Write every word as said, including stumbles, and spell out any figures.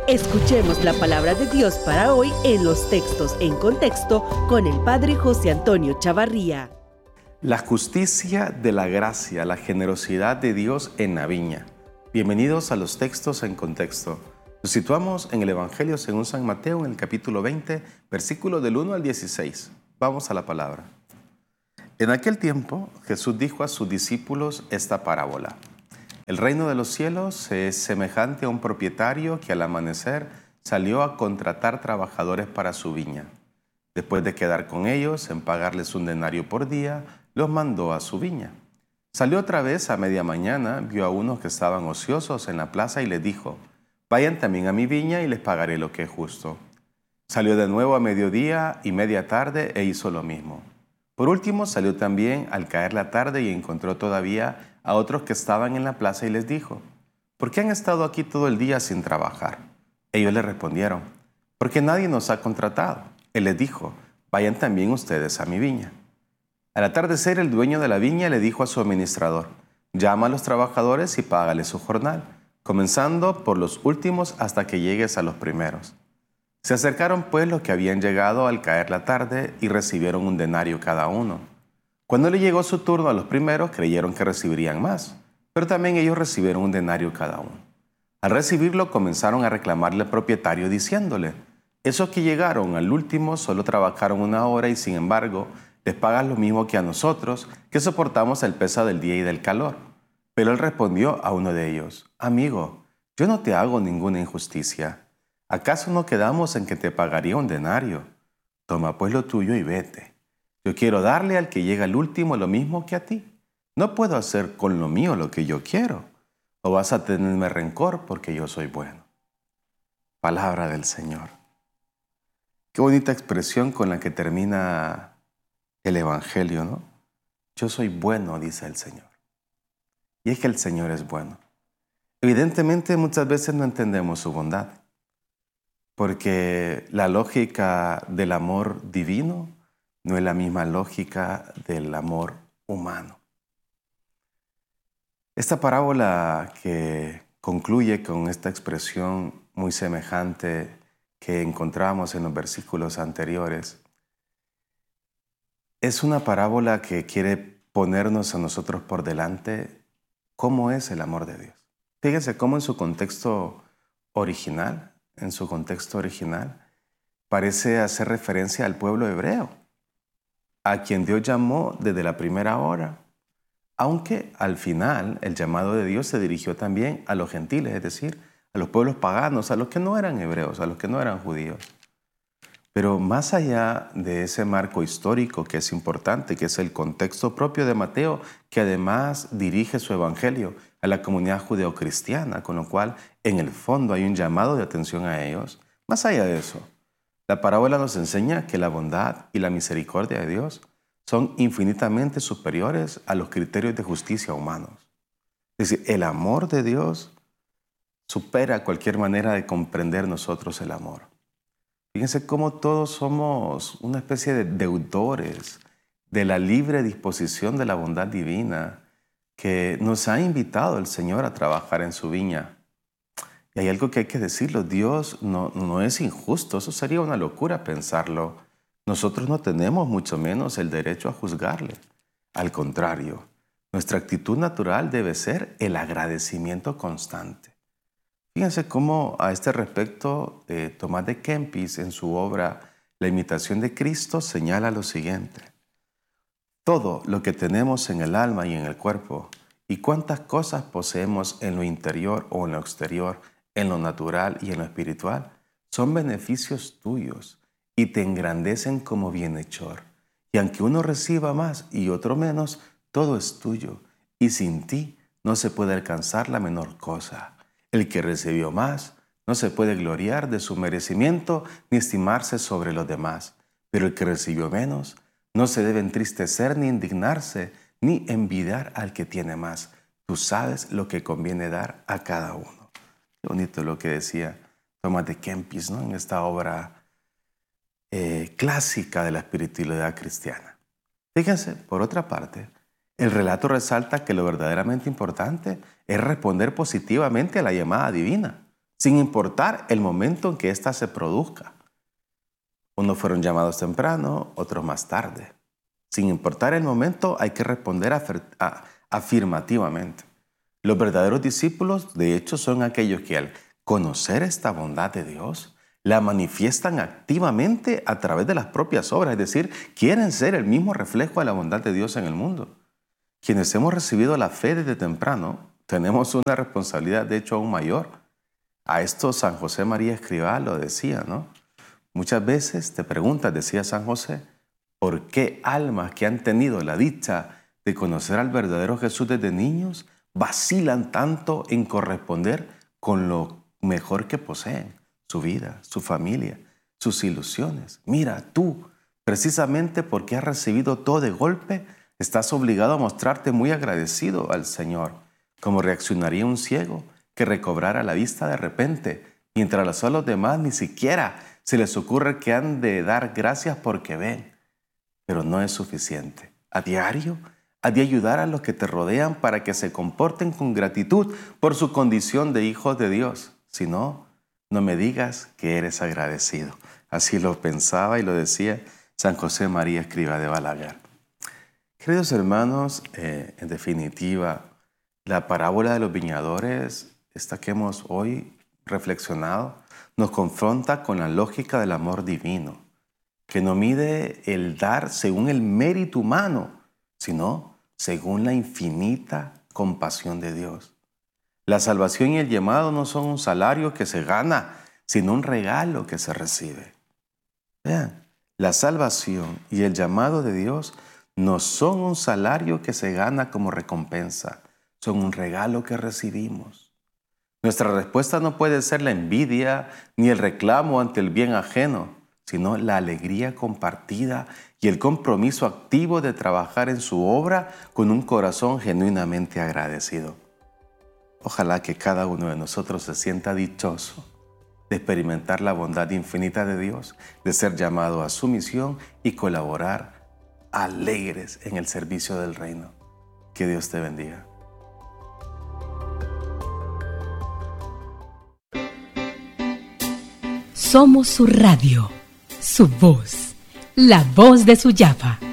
Escuchemos la palabra de Dios para hoy en los textos en contexto con el Padre José Antonio Chavarría. La justicia de la gracia, la generosidad de Dios en la viña. Bienvenidos a los textos en contexto. Nos situamos en el Evangelio según San Mateo en el capítulo veinte, versículos del uno al dieciséis. Vamos a la palabra. En aquel tiempo Jesús dijo a sus discípulos esta parábola. El reino de los cielos es semejante a un propietario que al amanecer salió a contratar trabajadores para su viña. Después de quedar con ellos en pagarles un denario por día, los mandó a su viña. Salió otra vez a media mañana, vio a unos que estaban ociosos en la plaza y les dijo, vayan también a mi viña y les pagaré lo que es justo. Salió de nuevo a mediodía y media tarde e hizo lo mismo. Por último salió también al caer la tarde y encontró todavía a otros que estaban en la plaza y les dijo, ¿por qué han estado aquí todo el día sin trabajar? Ellos le respondieron, porque nadie nos ha contratado. Él les dijo, vayan también ustedes a mi viña. Al atardecer el dueño de la viña le dijo a su administrador, llama a los trabajadores y págales su jornal, comenzando por los últimos hasta que llegues a los primeros. Se acercaron pues los que habían llegado al caer la tarde y recibieron un denario cada uno. Cuando le llegó su turno a los primeros, creyeron que recibirían más, pero también ellos recibieron un denario cada uno. Al recibirlo, comenzaron a reclamarle al propietario diciéndole, esos que llegaron al último solo trabajaron una hora y sin embargo les pagas lo mismo que a nosotros, que soportamos el peso del día y del calor. Pero él respondió a uno de ellos, amigo, yo no te hago ninguna injusticia. ¿Acaso no quedamos en que te pagaría un denario? Toma pues lo tuyo y vete. Yo quiero darle al que llega al último lo mismo que a ti. No puedo hacer con lo mío lo que yo quiero. O vas a tenerme rencor porque yo soy bueno. Palabra del Señor. Qué bonita expresión con la que termina el Evangelio, ¿no? Yo soy bueno, dice el Señor. Y es que el Señor es bueno. Evidentemente muchas veces no entendemos su bondad. Porque la lógica del amor divino no es la misma lógica del amor humano. Esta parábola que concluye con esta expresión muy semejante que encontramos en los versículos anteriores, es una parábola que quiere ponernos a nosotros por delante cómo es el amor de Dios. Fíjense cómo en su contexto original, en su contexto original, parece hacer referencia al pueblo hebreo, a quien Dios llamó desde la primera hora, aunque al final el llamado de Dios se dirigió también a los gentiles, es decir, a los pueblos paganos, a los que no eran hebreos, a los que no eran judíos. Pero más allá de ese marco histórico que es importante, que es el contexto propio de Mateo, que además dirige su evangelio a la comunidad judeocristiana, con lo cual en el fondo hay un llamado de atención a ellos, más allá de eso, la parábola nos enseña que la bondad y la misericordia de Dios son infinitamente superiores a los criterios de justicia humanos. Es decir, el amor de Dios supera cualquier manera de comprender nosotros el amor. Fíjense cómo todos somos una especie de deudores de la libre disposición de la bondad divina que nos ha invitado el Señor a trabajar en su viña. Y hay algo que hay que decirlo, Dios no, no es injusto, eso sería una locura pensarlo. Nosotros no tenemos mucho menos el derecho a juzgarle. Al contrario, nuestra actitud natural debe ser el agradecimiento constante. Fíjense cómo a este respecto eh, Tomás de Kempis en su obra La imitación de Cristo señala lo siguiente. Todo lo que tenemos en el alma y en el cuerpo y cuántas cosas poseemos en lo interior o en lo exterior, en lo natural y en lo espiritual, son beneficios tuyos y te engrandecen como bienhechor. Y aunque uno reciba más y otro menos, todo es tuyo y sin ti no se puede alcanzar la menor cosa. El que recibió más no se puede gloriar de su merecimiento ni estimarse sobre los demás, pero el que recibió menos no se debe entristecer ni indignarse ni envidiar al que tiene más. Tú sabes lo que conviene dar a cada uno. Qué bonito lo que decía Tomás de Kempis, ¿no? En esta obra eh, clásica de la espiritualidad cristiana. Fíjense, por otra parte, el relato resalta que lo verdaderamente importante es responder positivamente a la llamada divina, sin importar el momento en que ésta se produzca. Unos fueron llamados temprano, otros más tarde. Sin importar el momento, hay que responder afirmativamente. Los verdaderos discípulos, de hecho, son aquellos que al conocer esta bondad de Dios, la manifiestan activamente a través de las propias obras, es decir, quieren ser el mismo reflejo de la bondad de Dios en el mundo. Quienes hemos recibido la fe desde temprano, tenemos una responsabilidad, de hecho, aún mayor. A esto San José María Escrivá lo decía, ¿no? Muchas veces te preguntas, decía San José, ¿por qué almas que han tenido la dicha de conocer al verdadero Jesús desde niños vacilan tanto en corresponder con lo mejor que poseen? Su vida, su familia, sus ilusiones. Mira, tú, precisamente porque has recibido todo de golpe, estás obligado a mostrarte muy agradecido al Señor, como reaccionaría un ciego que recobrara la vista de repente, mientras a los demás ni siquiera se les ocurre que han de dar gracias porque ven. Pero no es suficiente. A diario, has de ayudar a los que te rodean para que se comporten con gratitud por su condición de hijos de Dios. Si no, no me digas que eres agradecido. Así lo pensaba y lo decía San José María Escrivá de Balaguer. Queridos hermanos, eh, en definitiva, la parábola de los viñadores, esta que hemos hoy reflexionado, nos confronta con la lógica del amor divino, que no mide el dar según el mérito humano, sino según la infinita compasión de Dios. La salvación y el llamado no son un salario que se gana, sino un regalo que se recibe. Vean, la salvación y el llamado de Dios no son un salario que se gana como recompensa, son un regalo que recibimos. Nuestra respuesta no puede ser la envidia ni el reclamo ante el bien ajeno, sino la alegría compartida y el compromiso activo de trabajar en su obra con un corazón genuinamente agradecido. Ojalá que cada uno de nosotros se sienta dichoso de experimentar la bondad infinita de Dios, de ser llamado a su misión y colaborar alegres en el servicio del reino. Que Dios te bendiga. Somos su radio, su voz, la voz de Suyapa.